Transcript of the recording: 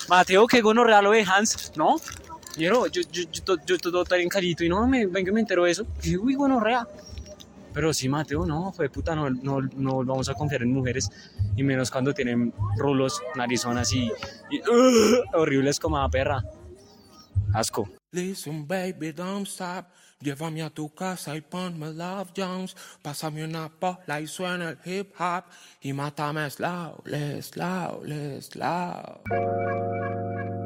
Mateo, que gonorrea lo de Hans, ¿no? Yo todo tan carito y no, venga, me entero de eso. Y uy, gonorrea. Pero sí, Mateo, no, fue puta, no vamos a confiar en mujeres. Y menos cuando tienen rulos, narizonas horribles como la perra. Asco. Listen, baby, don't stop. Llévame a tu casa y ponme Love Jones. Pásame una pola y suena el hip hop. Y mátame slow, slow, slow.